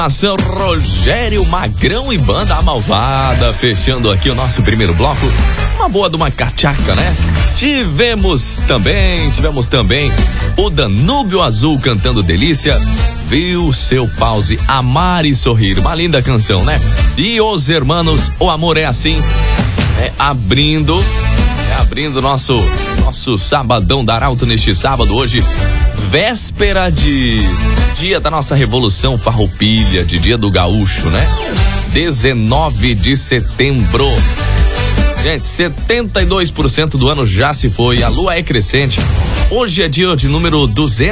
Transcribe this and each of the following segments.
São Rogério Magrão e Banda A Malvada, fechando aqui o nosso primeiro bloco. Uma boa de uma cachaca, né? Tivemos também o Danúbio Azul cantando Delícia. Viu seu pause, Amar e Sorrir, uma linda canção, né? E os Hermanos, O Amor é Assim, abrindo nosso sabadão da Arauto neste sábado, hoje, véspera de dia da nossa Revolução Farroupilha, de dia do gaúcho, né? 19 de setembro. Gente, 72% do ano já se foi, a lua é crescente. Hoje é dia de número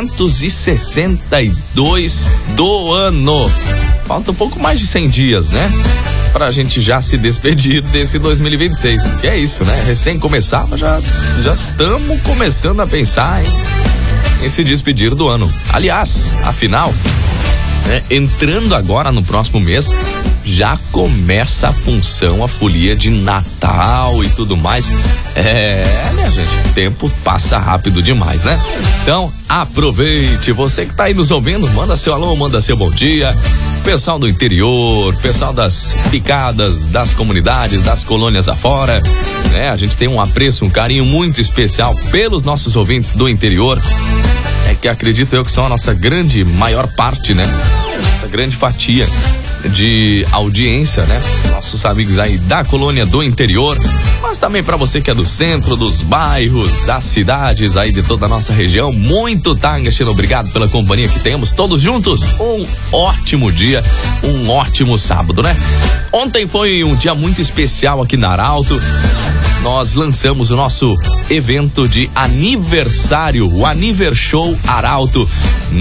262 do ano. Falta um pouco mais de 100 dias, né? Pra gente já se despedir desse 2026. Que é isso, né? Recém começava, já estamos começando a pensar em se despedir do ano. Aliás, afinal, entrando agora no próximo mês, já começa a folia de Natal e tudo mais. Minha gente, o tempo passa rápido demais, né? Então, aproveite, você que tá aí nos ouvindo, manda seu alô, manda seu bom dia. Pessoal do interior, pessoal das picadas, das comunidades, das colônias afora, né? A gente tem um apreço, um carinho muito especial pelos nossos ouvintes do interior, que acredito eu que são a nossa maior parte, né? Essa grande fatia de audiência, né? Nossos amigos aí da colônia do interior, mas também para você que é do centro, dos bairros, das cidades aí de toda a nossa região, muito Tangachino, obrigado pela companhia que temos todos juntos. Um ótimo dia, um ótimo sábado, né? Ontem foi um dia muito especial aqui na Arauto. Nós lançamos o nosso evento de aniversário, o Aniver Show Arauto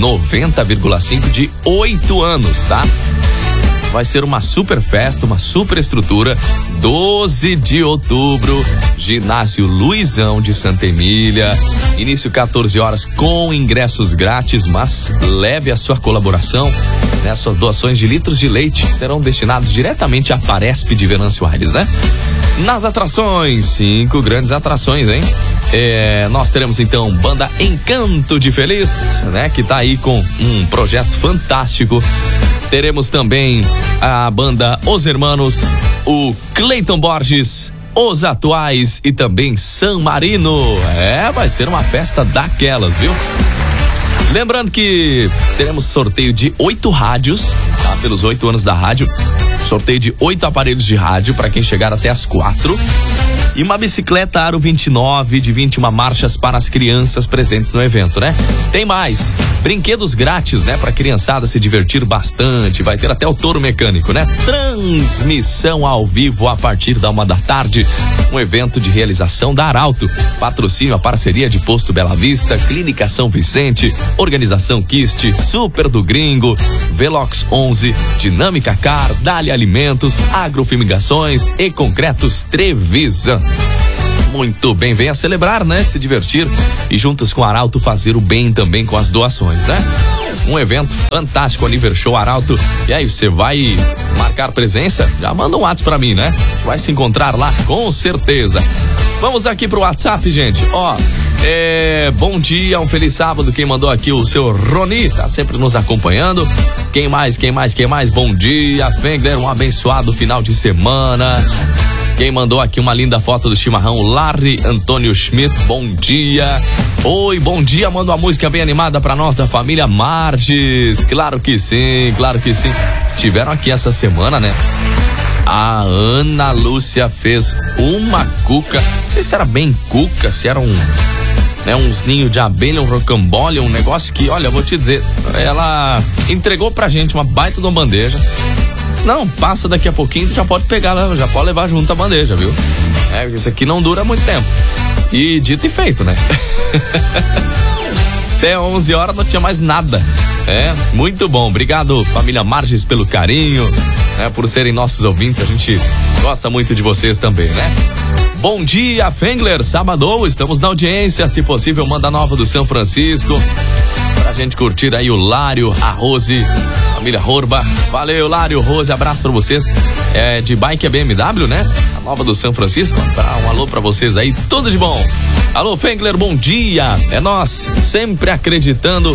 90,5 de 8 anos, tá? Vai ser uma super festa, uma super estrutura. 12 de outubro, ginásio Luizão de Santa Emília. Início 14 horas com ingressos grátis, mas leve a sua colaboração, né? Suas doações de litros de leite serão destinados diretamente à Paresp de Venâncio Aires, né? Nas atrações, 5 grandes atrações, hein? Nós teremos então banda Encanto de Feliz, né? Que tá aí com um projeto fantástico. Teremos também a banda Os Hermanos, o Cleiton Borges, Os Atuais e também San Marino. Vai ser uma festa daquelas, viu? Lembrando que teremos sorteio de 8 rádios, tá? Pelos 8 anos da rádio. Sorteio de 8 aparelhos de rádio para quem chegar até as 4. E uma bicicleta Aro 29 de 21 marchas para as crianças presentes no evento, né? Tem mais, brinquedos grátis, né? Pra criançada se divertir bastante. Vai ter até o touro mecânico, né? Transmissão ao vivo a partir da 1h da tarde. Um evento de realização da Arauto. Patrocínio a parceria de Posto Bela Vista, Clínica São Vicente, Organização Kist, Super do Gringo, Velox 11, Dinâmica Car, Dali Alimentos, Agrofumigações e Concretos Trevisan. Muito bem, venha celebrar, né? Se divertir e juntos com a Arauto fazer o bem também com as doações, né? Um evento fantástico, Aniver Show Arauto. E aí, você vai marcar presença? Já manda um WhatsApp pra mim, né? Vai se encontrar lá, com certeza. Vamos aqui pro WhatsApp, gente. Bom dia, um feliz sábado. Quem mandou aqui, o seu Roni, tá sempre nos acompanhando. Quem mais? Bom dia, Fengler, um abençoado final de semana. Quem mandou aqui uma linda foto do chimarrão, Larry Antônio Schmidt, bom dia. Oi, bom dia, manda uma música bem animada pra nós da família Marges. Claro que sim. Estiveram aqui essa semana, né? A Ana Lúcia fez uma cuca, não sei se era bem cuca, se era uns ninhos de abelha, um rocambole, um negócio que, olha, eu vou te dizer, ela entregou pra gente uma baita de uma bandeja. Se não, passa daqui a pouquinho, tu já pode pegar, já pode levar junto a bandeja, viu? Isso aqui não dura muito tempo. E dito e feito, né? Até 11 horas não tinha mais nada. Muito bom. Obrigado, família Marges, pelo carinho, por serem nossos ouvintes. A gente gosta muito de vocês também, né? Bom dia, Fengler, sábado, estamos na audiência. Se possível, manda nova do São Francisco pra gente curtir aí o Lário, a Rose, família Horba. Valeu, Lário, Rose, abraço pra vocês. De bike é BMW, né? A nova do São Francisco. Um alô pra vocês aí, tudo de bom. Alô, Fengler, bom dia. É nós, sempre acreditando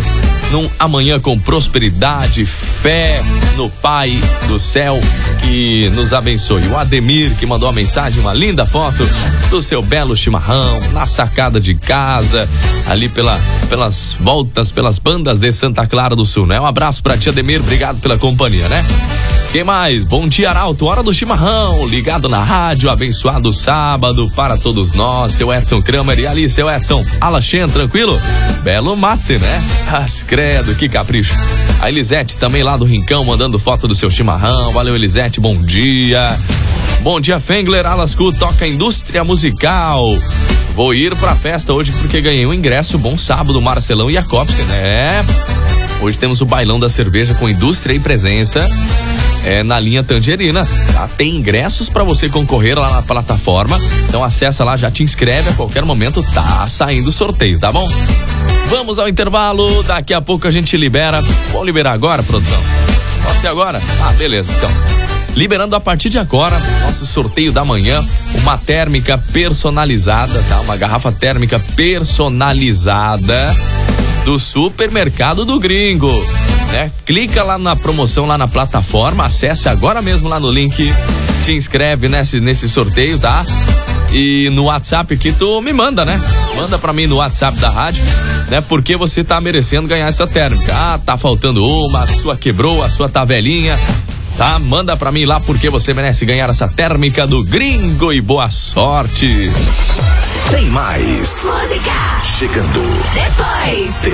num amanhã com prosperidade, fé no Pai do céu que nos abençoe. O Ademir que mandou uma mensagem, uma linda foto do seu belo chimarrão na sacada de casa, ali pelas voltas, pelas bandas de Santa Clara do Sul, né? Um abraço pra ti, Ademir, obrigado pela companhia, né? Quem mais? Bom dia, Arauto, hora do chimarrão, ligado na rádio, abençoado sábado para todos nós, seu Edson Kramer e ali, seu Edson Alachen, tranquilo? Belo mate, né? Credo, que capricho. A Elisete também lá do Rincão, mandando foto do seu chimarrão, valeu Elisete, bom dia. Bom dia, Fengler, Alascu, toca indústria musical. Vou ir pra festa hoje porque ganhei um ingresso, bom sábado, Marcelão e a Copse, né? Hoje temos o bailão da cerveja com indústria e presença. Na linha Tangerinas, tá? Tem ingressos para você concorrer lá na plataforma, então acessa lá, já te inscreve, a qualquer momento tá saindo o sorteio, tá bom? Vamos ao intervalo, daqui a pouco a gente libera. Vamos liberar agora, produção? Pode ser agora? Ah, beleza, então. Liberando a partir de agora, nosso sorteio da manhã, uma térmica personalizada, tá? Uma garrafa térmica personalizada do Supermercado do Gringo, né? Clica lá na promoção, lá na plataforma, acesse agora mesmo lá no link, te inscreve nesse sorteio, tá? E no WhatsApp que tu me manda, né? Manda pra mim no WhatsApp da rádio, né? Porque você tá merecendo ganhar essa térmica. Ah, tá faltando uma, a sua quebrou, a sua tá velhinha, tá? Manda pra mim lá porque você merece ganhar essa térmica do Gringo e boa sorte. Tem mais. Música. Chegando. Depois.